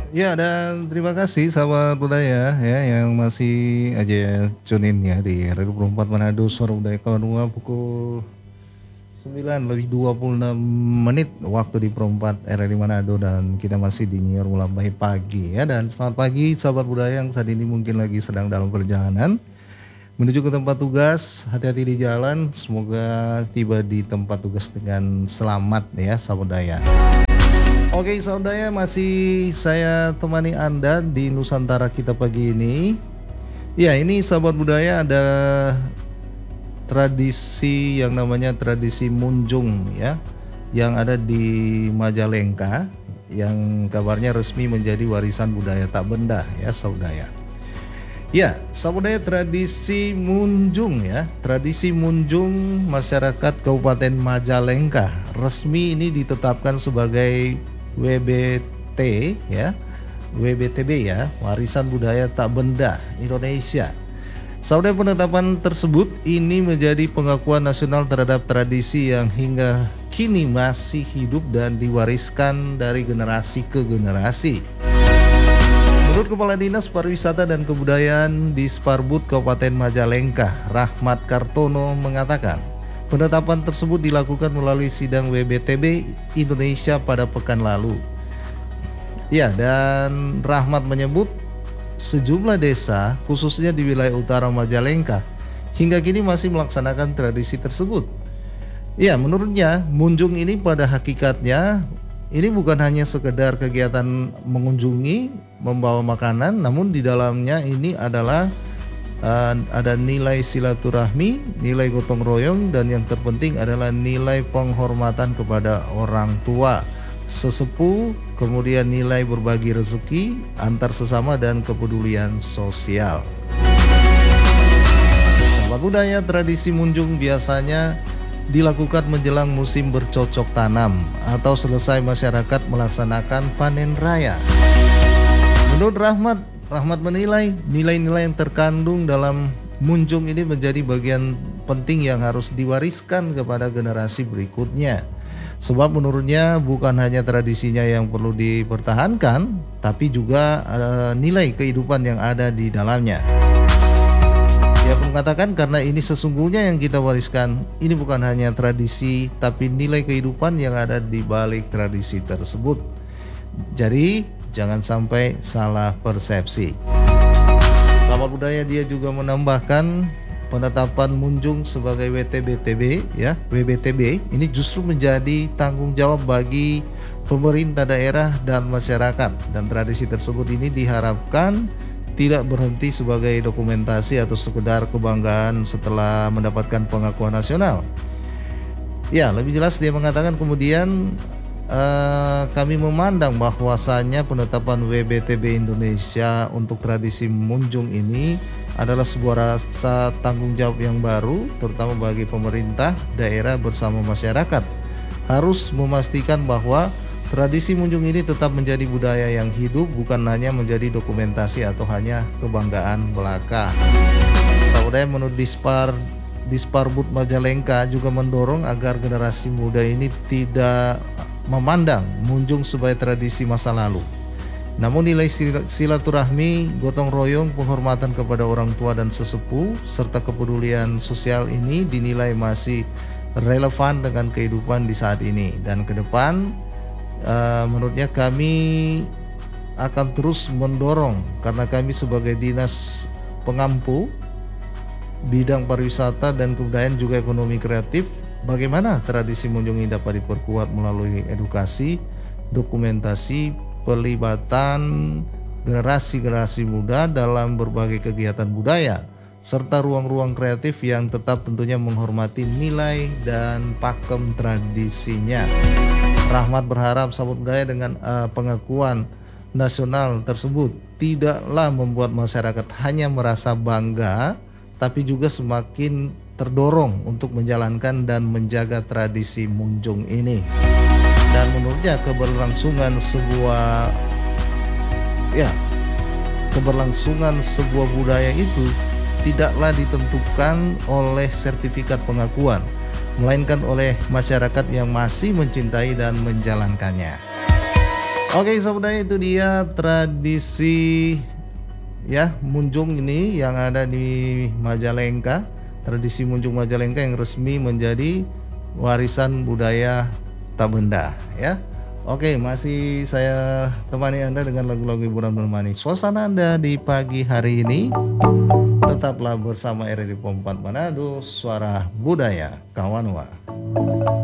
Ya, dan terima kasih sahabat budaya ya yang masih aja tune in ya di Radio 24 Manado Suara Budaya Kawan Dua pukul 9:26 waktu di Perempat RRI Manado, dan kita masih di Nyiar Mulai Pagi ya. Dan selamat pagi sahabat budaya yang saat ini mungkin lagi sedang dalam perjalanan menuju ke tempat tugas. Hati-hati di jalan, semoga tiba di tempat tugas dengan selamat ya sahabat budaya. Oke saudara, masih saya temani Anda di Nusantara kita pagi ini. Ya, ini sahabat budaya, ada tradisi yang namanya tradisi Munjung ya, yang ada di Majalengka, yang kabarnya resmi menjadi warisan budaya tak benda ya saudara. Ya, saudara, tradisi Munjung ya, tradisi Munjung masyarakat Kabupaten Majalengka resmi ini ditetapkan sebagai WBT ya, WBTB ya, warisan budaya tak benda Indonesia. Saudara, penetapan tersebut ini menjadi pengakuan nasional terhadap tradisi yang hingga kini masih hidup dan diwariskan dari generasi ke generasi. Menurut Kepala Dinas Pariwisata dan Kebudayaan Disparbud Kabupaten Majalengka, Rahmat Kartono mengatakan, penetapan tersebut dilakukan melalui sidang WBTB Indonesia pada pekan lalu. Ya, dan Rahmat menyebut sejumlah desa khususnya di wilayah utara Majalengka hingga kini masih melaksanakan tradisi tersebut. Ya, menurutnya Munjung ini pada hakikatnya ini bukan hanya sekedar kegiatan mengunjungi, membawa makanan, namun di dalamnya ini adalah ada nilai silaturahmi, nilai gotong royong, dan yang terpenting adalah nilai penghormatan kepada orang tua, sesepuh, kemudian nilai berbagi rezeki antar sesama dan kepedulian sosial. Sahabat budaya, tradisi Munjung biasanya dilakukan menjelang musim bercocok tanam atau selesai masyarakat melaksanakan panen raya. Menurut Rahmat menilai nilai-nilai yang terkandung dalam Munjung ini menjadi bagian penting yang harus diwariskan kepada generasi berikutnya. Sebab menurutnya bukan hanya tradisinya yang perlu dipertahankan, tapi juga nilai kehidupan yang ada di dalamnya. Dia mengatakan karena ini sesungguhnya yang kita wariskan, ini bukan hanya tradisi, tapi nilai kehidupan yang ada di balik tradisi tersebut. Jadi jangan sampai salah persepsi. Sahabat budaya, dia juga menambahkan penetapan Munjung sebagai WTBTB ya, WBTB ini justru menjadi tanggung jawab bagi pemerintah daerah dan masyarakat, dan tradisi tersebut ini diharapkan tidak berhenti sebagai dokumentasi atau sekedar kebanggaan setelah mendapatkan pengakuan nasional. Ya, lebih jelas dia mengatakan kemudian kami memandang bahwasannya penetapan WBTB Indonesia untuk tradisi Munjung ini adalah sebuah rasa tanggung jawab yang baru, terutama bagi pemerintah daerah bersama masyarakat. Harus memastikan bahwa tradisi Munjung ini tetap menjadi budaya yang hidup, bukan hanya menjadi dokumentasi atau hanya kebanggaan belaka. Saudara, menurut Disparbud Majalengka juga mendorong agar generasi muda ini tidak memandang Munjung sebagai tradisi masa lalu. Namun nilai silaturahmi, gotong royong, penghormatan kepada orang tua dan sesepuh, serta kepedulian sosial ini dinilai masih relevan dengan kehidupan di saat ini. Dan ke depan menurutnya kami akan terus mendorong, karena kami sebagai dinas pengampu bidang pariwisata dan kebudayaan juga ekonomi kreatif, bagaimana tradisi Munjung ini dapat diperkuat melalui edukasi, dokumentasi, pelibatan generasi-generasi muda dalam berbagai kegiatan budaya, serta ruang-ruang kreatif yang tetap tentunya menghormati nilai dan pakem tradisinya. Rahmat berharap sahabat budaya dengan pengakuan nasional tersebut tidaklah membuat masyarakat hanya merasa bangga, tapi juga semakin terdorong untuk menjalankan dan menjaga tradisi Munjung ini. Dan menurutnya keberlangsungan sebuah budaya itu tidaklah ditentukan oleh sertifikat pengakuan, melainkan oleh masyarakat yang masih mencintai dan menjalankannya. Oke saudara, itu dia tradisi ya Munjung ini yang ada di Majalengka. Tradisi Munjung Majalengka yang resmi menjadi warisan budaya tak benda ya. Oke, masih saya temani Anda dengan lagu-lagu hiburan menemani suasana Anda di pagi hari ini. Tetaplah bersama RRI Pom 4 Manado, suara budaya Kawanwa.